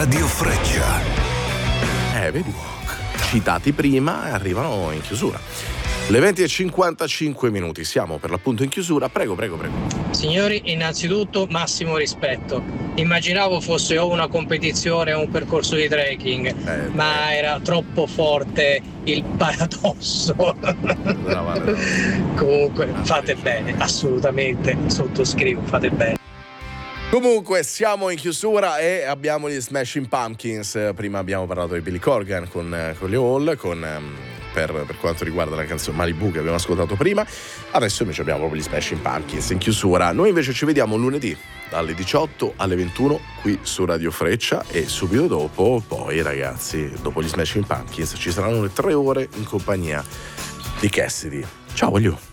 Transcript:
Radio Freccia. Vedi, citati prima e arrivano in chiusura. Le 20:55, siamo per l'appunto in chiusura. Prego. Signori, innanzitutto massimo rispetto. Immaginavo fosse o una competizione o un percorso di trekking, ma era troppo forte il paradosso. Comunque fate bene, assolutamente, sottoscrivo, fate bene. Comunque siamo in chiusura e abbiamo gli Smashing Pumpkins. Prima abbiamo parlato di Billy Corgan con le Hall, per quanto riguarda la canzone Malibu che abbiamo ascoltato prima. Adesso invece abbiamo proprio gli Smashing Pumpkins in chiusura. Noi invece ci vediamo lunedì dalle 18 alle 21 qui su Radio Freccia, e subito dopo, poi ragazzi, dopo gli Smashing Pumpkins ci saranno le 3 ore in compagnia di Cassidy. Ciao, voglio.